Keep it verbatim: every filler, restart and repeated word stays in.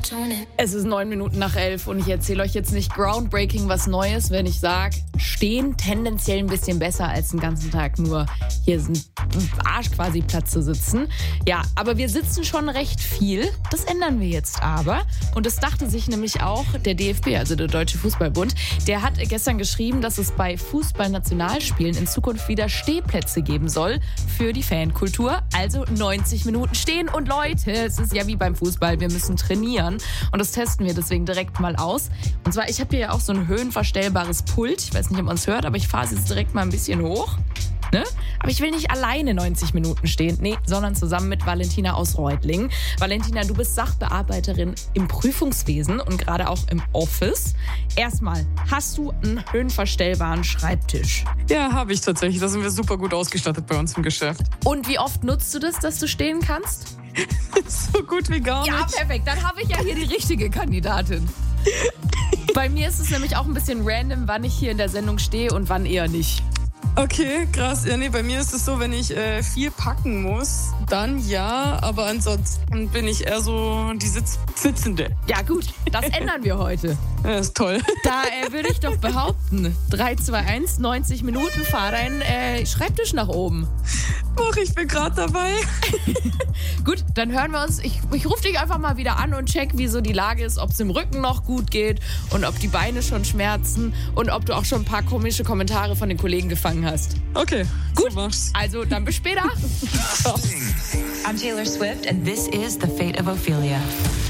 Es ist neun Minuten nach elf und ich erzähle euch jetzt nicht groundbreaking was Neues, wenn ich sage, stehen tendenziell ein bisschen besser als den ganzen Tag nur hier sind Arsch quasi Platz zu sitzen. Ja, aber wir sitzen schon recht viel. Das ändern wir jetzt aber. Und das dachte sich nämlich auch der D F B, also der Deutsche Fußballbund. Der hat gestern geschrieben, dass es bei Fußballnationalspielen in Zukunft wieder Stehplätze geben soll für die Fankultur. Also neunzig Minuten stehen. Und Leute, es ist ja wie beim Fußball, wir müssen trainieren. Und das testen wir deswegen direkt mal aus. Und zwar, ich habe hier ja auch so ein höhenverstellbares Pult. Ich weiß nicht, ob man es hört, aber ich fahre es jetzt direkt mal ein bisschen hoch. Ne? Aber ich will nicht alleine neunzig Minuten stehen, nee, sondern zusammen mit Valentina aus Reutlingen. Valentina, du bist Sachbearbeiterin im Prüfungswesen und gerade auch im Office. Erstmal, hast du einen höhenverstellbaren Schreibtisch? Ja, habe ich tatsächlich. Da sind wir super gut ausgestattet bei uns im Geschäft. Und wie oft nutzt du das, dass du stehen kannst? So gut wie gar nicht. Ja, perfekt. Dann habe ich ja hier die richtige Kandidatin. Bei mir ist es nämlich auch ein bisschen random, wann ich hier in der Sendung stehe und wann eher nicht. Okay, krass. Ja, nee, bei mir ist es so, wenn ich äh, viel packen muss, dann ja, aber ansonsten bin ich eher so die Sitz- Sitzende. Ja gut, das ändern wir heute. Ja, ist toll. Da äh, würde ich doch behaupten, drei, zwei, eins, neunzig Minuten, fahr deinen äh, Schreibtisch nach oben. Och, ich bin gerade dabei. Gut, dann hören wir uns. Ich, ich rufe dich einfach mal wieder an und check, wie so die Lage ist, ob es im Rücken noch gut geht und ob die Beine schon schmerzen und ob du auch schon ein paar komische Kommentare von den Kollegen gefangen hast. Okay, gut. So mach's. Also, dann bis später. I'm Taylor Swift and this is The Fate of Ophelia.